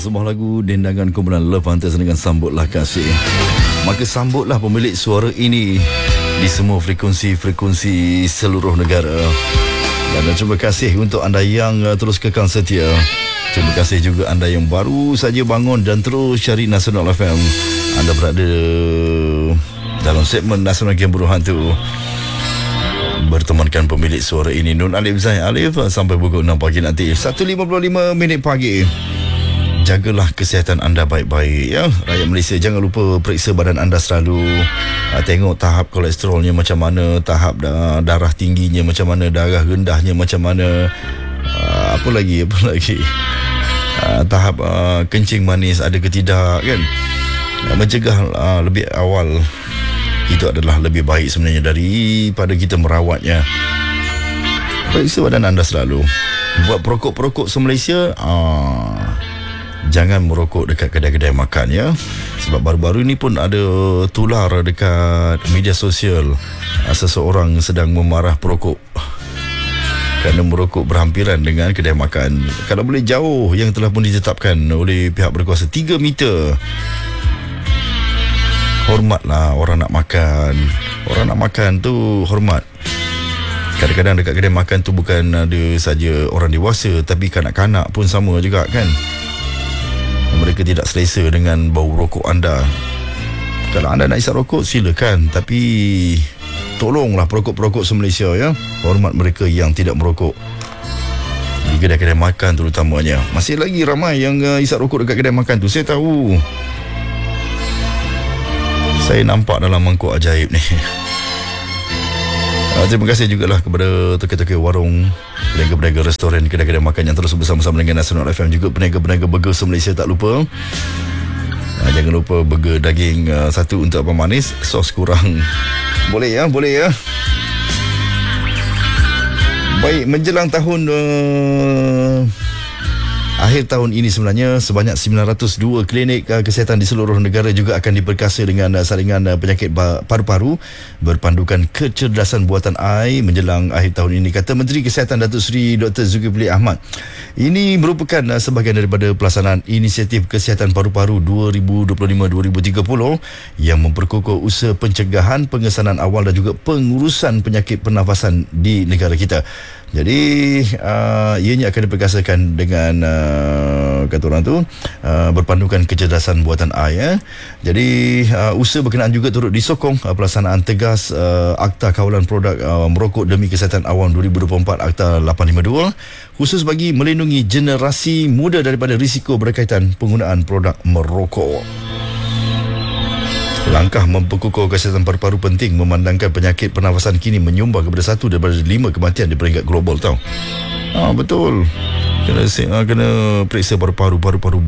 sebuah lagu dendangan kumpulan Love Hunters dengan Sambutlah Kasih. Maka sambutlah pemilik suara ini di semua frekuensi seluruh negara. Dan terima kasih untuk anda yang terus kekal setia. Terima kasih juga anda yang baru saja bangun dan terus cari Nasional FM. Anda berada dalam segmen Nasional Game Buruhan tu, bertemankan pemilik suara ini Nun Alif Zain Alif sampai pukul 6 pagi nanti. 1.55 minit pagi. Jagalah kesihatan anda baik-baik ya. Rakyat Malaysia, jangan lupa periksa badan anda selalu. Tengok tahap kolesterolnya macam mana, tahap darah tingginya macam mana, darah rendahnya macam mana. Apa lagi tahap kencing manis ada ke tidak kan. Mencegah lebih awal itu adalah lebih baik sebenarnya daripada kita merawatnya. Periksa badan anda selalu. Buat perokok-perokok se-Malaysia, jangan merokok dekat kedai-kedai makan ya. Sebab baru-baru ni pun ada tular dekat media sosial, seseorang sedang memarah perokok kerana merokok berhampiran dengan kedai makan. Kalau boleh jauh, yang telah pun ditetapkan oleh pihak berkuasa 3 meter. Hormatlah orang nak makan. Orang nak makan tu hormat. Kadang-kadang dekat kedai makan tu bukan ada saja orang dewasa, tapi kanak-kanak pun sama juga kan. Mereka tidak selesa dengan bau rokok anda. Kalau anda nak isap rokok, silakan. Tapi tolonglah perokok-perokok se-Malaysia ya. Hormat mereka yang tidak merokok di kedai-kedai makan terutamanya. Masih lagi ramai yang isap rokok dekat kedai makan tu. Saya tahu. Saya nampak dalam mangkuk ajaib ni. Terima kasih jugalah kepada tokoh-tokoh warung, peniaga-peniaga restoran, kedai-kedai makan yang terus bersama-sama dengan Nasional FM. Juga peniaga-peniaga burger se-Malaysia tak lupa. Jangan lupa burger daging satu untuk abang manis, sos kurang. Boleh ya, boleh ya. Baik, menjelang tahun akhir tahun ini sebenarnya sebanyak 902 klinik kesihatan di seluruh negara juga akan diperkasa dengan saringan penyakit paru-paru berpandukan kecerdasan buatan AI menjelang akhir tahun ini, kata Menteri Kesihatan Datuk Seri Dr. Zulkifli Ahmad. Ini merupakan sebahagian daripada pelaksanaan inisiatif kesihatan paru-paru 2025-2030 yang memperkukuh usaha pencegahan, pengesanan awal dan juga pengurusan penyakit pernafasan di negara kita. Jadi ianya akan diperkasakan dengan kata orang tu berpandukan kecerdasan buatan AI. Jadi usaha berkenaan juga turut disokong pelaksanaan tegas Akta Kawalan Produk Merokok Demi Kesihatan Awam 2024 Akta 852 khusus bagi melindungi generasi muda daripada risiko berkaitan penggunaan produk merokok. Langkah memperkukuh kesihatan paru-paru penting memandangkan penyakit pernafasan kini menyumbang kepada 1 daripada 5 kematian di peringkat global tau. Betul. Kena periksa paru-paru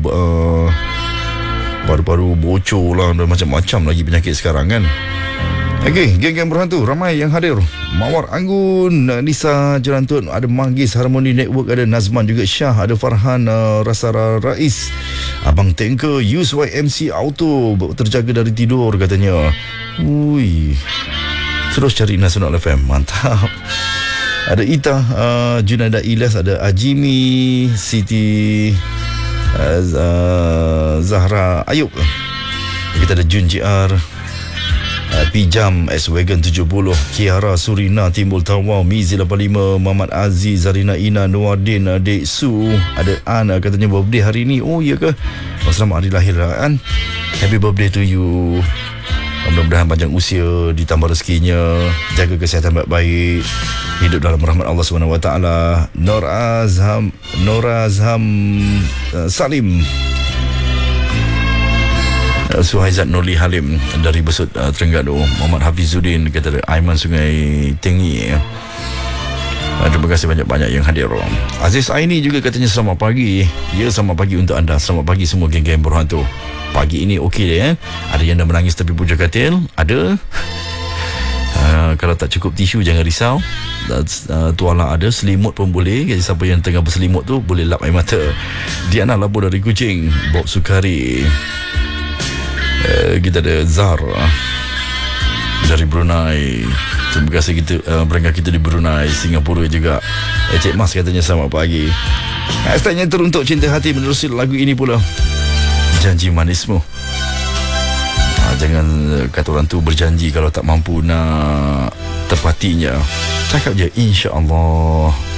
bocor lah dan macam-macam lagi penyakit sekarang kan. Okey, geng-geng berhantu ramai yang hadir. Mawar Anggun, Nisa Jelantun, ada Manggis Harmony Network, ada Nazman juga Syah, ada Farhan Rasara Rais, Abang Tanker, USYMC Auto terjaga dari tidur katanya. Ui, terus cari Nasional FM, mantap. Ada Ita, Junaida Ilyas, ada Ajimi, Siti Zahra Ayub. Kita ada Jun JR, Pijam, S-Wagon 70, Kiara Surina, Timbul Tawau, Mizi 85, Muhammad Aziz, Zarina Ina, Nuardin, Dek Su, ada An katanya birthday hari ni. Oh iya ke? Selamat hari lahir An. Happy birthday to you. Mudah-mudahan panjang usia, ditambah rezekinya, jaga kesihatan baik-baik, hidup dalam rahmat Allah SWT. Nora Azham Salim, Suhaizat Nurli Halim dari Besut Terengganu, Muhammad Hafizuddin, kata Aiman Sungai Tengi. Terima kasih banyak-banyak yang hadir. Aziz Aini juga katanya selamat pagi. Ya, selamat pagi untuk anda. Selamat pagi semua geng-geng berhantu. Pagi ini okey deh. Ada yang dah menangis tepi puncak katil, ada. Kalau tak cukup tisu jangan risau. Tuala ada, selimut pun boleh. Jadi siapa yang tengah berselimut tu boleh lap air mata. Diana Labu dari Kuching, Bob Sukari. Kita ada Zar dari Brunei. Terima kasih kita berangkat kita di Brunei, Singapura juga. Cik Mas katanya selamat pagi. Hashtagnya teruntuk cinta hati menerusi lagu ini pula. janji manismu. Jangan kata orang tu berjanji kalau tak mampu nak tepatinya. Cakap je insya-Allah.